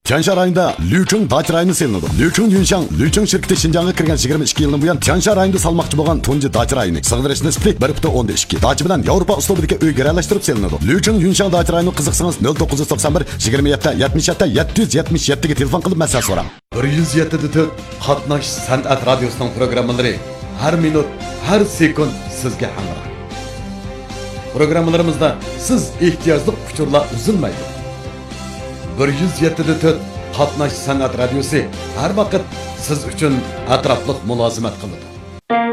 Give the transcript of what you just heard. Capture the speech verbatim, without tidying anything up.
Tiansha rayonida Liucheng dacha rayoni selinadi. Liucheng Yunshang, Liucheng şirketi Şinjan'a kirgan yigirma ikki yildan buyon Tiansha rayonida salmoqchi bo'lgan tunji dacha rayoni. Sig'dirish nisbati bir butun o'ndan ikki. Dacha bilan Yevropa uslubidagi uy garalashtirib selinadi. Liucheng Yunshang dacha rayoni qiziqsangiz nol to'qqiz yuz to'qson bir yigirma yetti yetmish yetti yetti yuz yetmish yetti ga telefon qilib masala so'rang. bir yuz yetti to'rt Qatnash san'at radiosining programmalari har minut, har sekund sizga hamroh. Programmalarimizda siz ehtiyojli uchurlar uzilmaydi. bir yuz yetti to'rt Qatnash san'at radiosi har vaqt siz uchun atrofliq mulozimat qiladi.